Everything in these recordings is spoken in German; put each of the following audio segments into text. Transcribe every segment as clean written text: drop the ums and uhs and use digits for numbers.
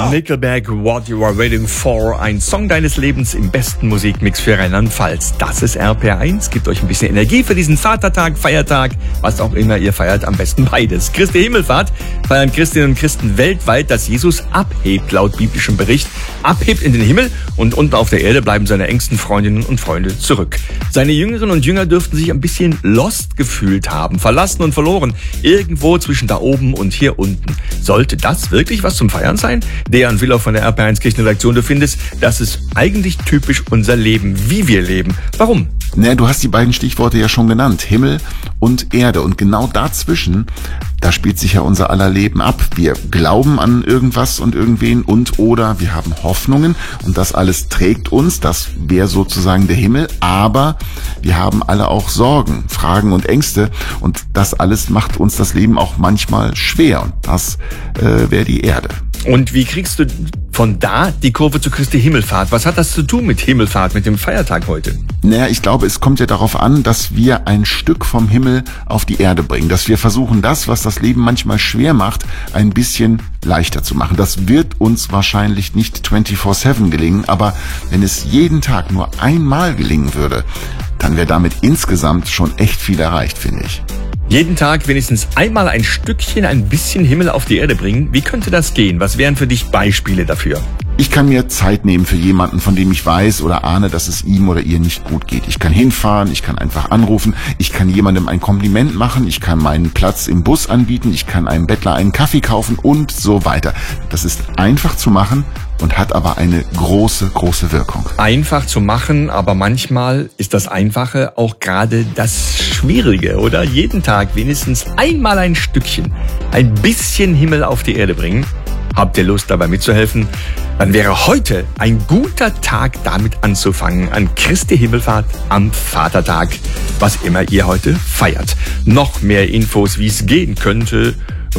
Nickelback, What You Are Waiting For, ein Song deines Lebens im besten Musikmix für Rheinland-Pfalz. Das ist RPR1, gibt euch ein bisschen Energie für diesen Vatertag, Feiertag, was auch immer ihr feiert, am besten beides. Christi Himmelfahrt feiern Christinnen und Christen weltweit, dass Jesus abhebt, laut biblischem Bericht, abhebt in den Himmel und unten auf der Erde bleiben seine engsten Freundinnen und Freunde zurück. Seine Jüngerinnen und Jünger dürften sich ein bisschen lost gefühlt haben, verlassen und verloren, irgendwo zwischen da oben und hier unten. Sollte das wirklich was zum Feiern sein? Dejan Viller von der RPR1 Kirchenredaktion, du findest, das ist eigentlich typisch unser Leben, wie wir leben. Warum? Naja, du hast die beiden Stichworte ja schon genannt, Himmel und Erde. Und genau dazwischen, da spielt sich ja unser aller Leben ab. Wir glauben an irgendwas und irgendwen oder wir haben Hoffnungen und das alles trägt uns, das wäre sozusagen der Himmel. Aber wir haben alle auch Sorgen, Fragen und Ängste und das alles macht uns das Leben auch manchmal schwer und das wäre die Erde. Und wie kriegst du von da die Kurve zu Christi Himmelfahrt? Was hat das zu tun mit Himmelfahrt, mit dem Feiertag heute? Naja, ich glaube, es kommt ja darauf an, dass wir ein Stück vom Himmel auf die Erde bringen. Dass wir versuchen, das, was das Leben manchmal schwer macht, ein bisschen leichter zu machen. Das wird uns wahrscheinlich nicht 24/7 gelingen, aber wenn es jeden Tag nur einmal gelingen würde, dann wäre damit insgesamt schon echt viel erreicht, finde ich. Jeden Tag wenigstens einmal ein Stückchen, ein bisschen Himmel auf die Erde bringen. Wie könnte das gehen? Was wären für dich Beispiele dafür? Ich kann mir Zeit nehmen für jemanden, von dem ich weiß oder ahne, dass es ihm oder ihr nicht gut geht. Ich kann hinfahren, ich kann einfach anrufen, ich kann jemandem ein Kompliment machen, ich kann meinen Platz im Bus anbieten, ich kann einem Bettler einen Kaffee kaufen und so weiter. Das ist einfach zu machen und hat aber eine große, große Wirkung. Einfach zu machen, aber manchmal ist das Einfache auch gerade das Schwierige, oder? Jeden Tag wenigstens einmal ein Stückchen, ein bisschen Himmel auf die Erde bringen. Habt ihr Lust, dabei mitzuhelfen? Dann wäre heute ein guter Tag, damit anzufangen, an Christi Himmelfahrt am Vatertag, was immer ihr heute feiert. Noch mehr Infos, wie es gehen könnte,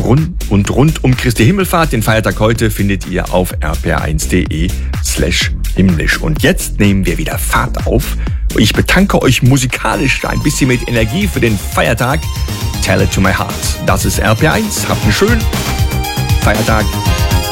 rund um Christi Himmelfahrt, den Feiertag heute, findet ihr auf rpr1.de/himmlisch. Und jetzt nehmen wir wieder Fahrt auf. Ich bedanke euch musikalisch ein bisschen mit Energie für den Feiertag. Tell it to my heart. Das ist RPR1. Habt einen schönen Feiertag.